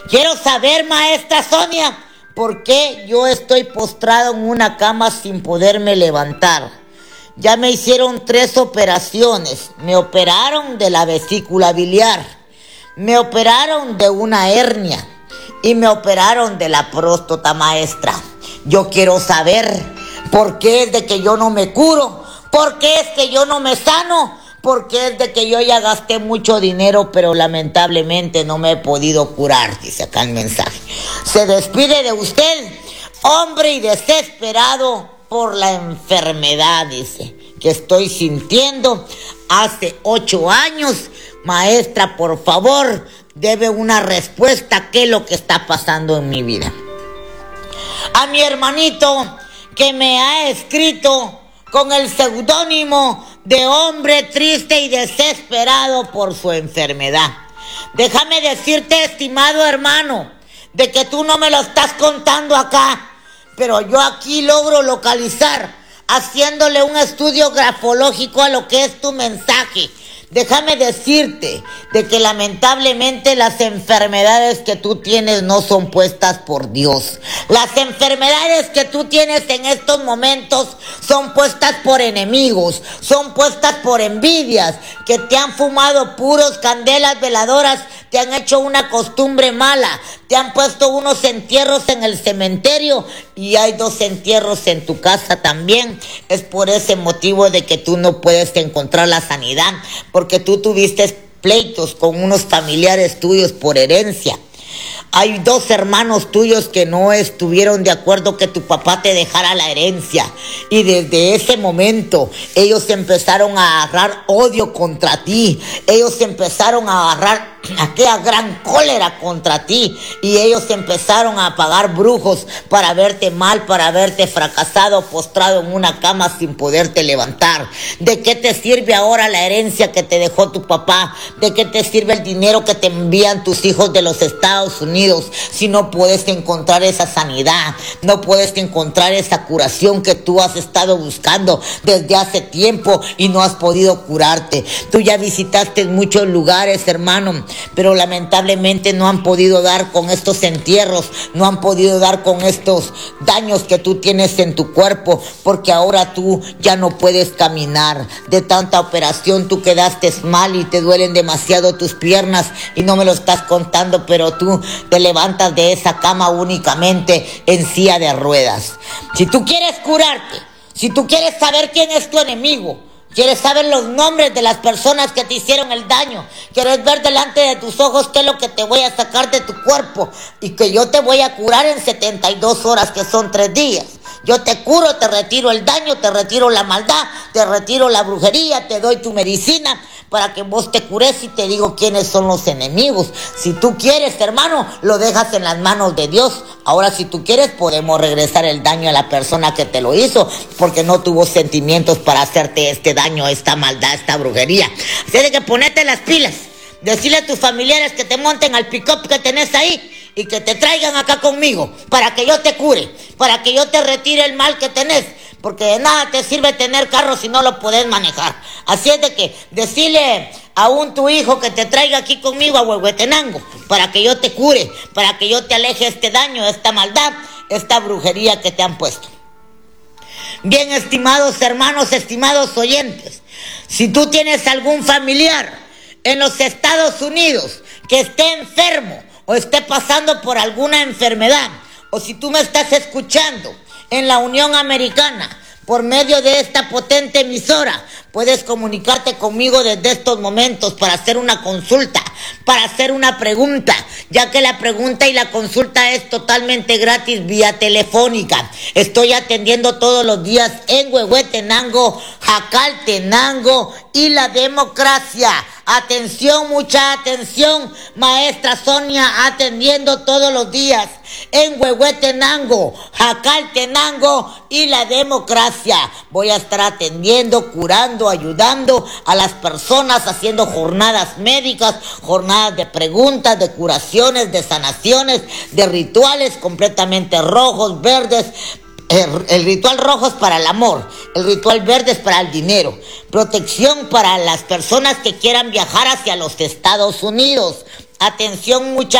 Quiero saber, maestra Sonia, por qué yo estoy postrado en una cama sin poderme levantar. Ya me hicieron 3 operaciones. Me operaron de la vesícula biliar, me operaron de una hernia y me operaron de la próstata, maestra. Yo quiero saber por qué es de que yo no me curo, por qué es que yo no me sano, por qué es de que yo ya gasté mucho dinero, pero lamentablemente no me he podido curar, dice acá el mensaje. Se despide de usted, hombre y desesperado por la enfermedad, dice, que estoy sintiendo hace 8 años. Maestra, por favor, debe una respuesta. ¿Qué es lo que está pasando en mi vida? A mi hermanito que me ha escrito con el seudónimo de hombre triste y desesperado por su enfermedad. Déjame decirte, estimado hermano, de que tú no me lo estás contando acá, pero yo aquí logro localizar, haciéndole un estudio grafológico a lo que es tu mensaje. Déjame decirte de que lamentablemente las enfermedades que tú tienes no son puestas por Dios. Las enfermedades que tú tienes en estos momentos son puestas por enemigos, son puestas por envidias, que te han fumado puros candelas veladoras, te han hecho una costumbre mala, te han puesto unos entierros en el cementerio y hay 2 entierros en tu casa también. Es por ese motivo de que tú no puedes encontrar la sanidad, porque tú tuviste pleitos con unos familiares tuyos por herencia. Hay 2 hermanos tuyos que no estuvieron de acuerdo que tu papá te dejara la herencia. Y desde ese momento ellos empezaron a agarrar odio contra ti. Ellos empezaron a agarrar aquella gran cólera contra ti. Y ellos empezaron a pagar brujos para verte mal, para verte fracasado, postrado en una cama sin poderte levantar. ¿De qué te sirve ahora la herencia que te dejó tu papá? ¿De qué te sirve el dinero que te envían tus hijos de los Estados Unidos si no puedes encontrar esa sanidad, no puedes encontrar esa curación que tú has estado buscando desde hace tiempo y no has podido curarte? Tú ya visitaste muchos lugares, hermano, pero lamentablemente no han podido dar con estos entierros, no han podido dar con estos daños que tú tienes en tu cuerpo, porque ahora tú ya no puedes caminar. De tanta operación tú quedaste mal y te duelen demasiado tus piernas y no me lo estás contando, pero tú te levantas de esa cama únicamente en silla de ruedas. Si tú quieres curarte, si tú quieres saber quién es tu enemigo, quieres saber los nombres de las personas que te hicieron el daño, quieres ver delante de tus ojos qué es lo que te voy a sacar de tu cuerpo y que yo te voy a curar en 72 horas, que son 3 días. Yo te curo, te retiro el daño, te retiro la maldad, te retiro la brujería, te doy tu medicina para que vos te cures y te digo quiénes son los enemigos. Si tú quieres, hermano, lo dejas en las manos de Dios. Ahora, si tú quieres, podemos regresar el daño a la persona que te lo hizo, porque no tuvo sentimientos para hacerte este daño, esta maldad, esta brujería. Así de que ponete las pilas. Decirle a tus familiares que te monten al pick-up que tenés ahí y que te traigan acá conmigo para que yo te cure, para que yo te retire el mal que tenés, porque de nada te sirve tener carro si no lo podés manejar. Así es de que decirle a tu hijo que te traiga aquí conmigo a Huehuetenango para que yo te cure, para que yo te aleje este daño, esta maldad, esta brujería que te han puesto. Bien, estimados hermanos, estimados oyentes, si tú tienes algún familiar en los Estados Unidos que esté enfermo o esté pasando por alguna enfermedad, o si tú me estás escuchando en la Unión Americana por medio de esta potente emisora, puedes comunicarte conmigo desde estos momentos para hacer una consulta, para hacer una pregunta, ya que la pregunta y la consulta es totalmente gratis vía telefónica. Estoy atendiendo todos los días en Huehuetenango, Jacaltenango y La Democracia. Atención, mucha atención, maestra Sonia atendiendo todos los días en Huehuetenango, Jacaltenango y La Democracia. Voy a estar atendiendo, curando, ayudando a las personas, haciendo jornadas médicas, jornadas de preguntas, de curaciones, de sanaciones, de rituales completamente rojos, verdes. El ritual rojo es para el amor, el ritual verde es para el dinero, protección para las personas que quieran viajar hacia los Estados Unidos. Atención, mucha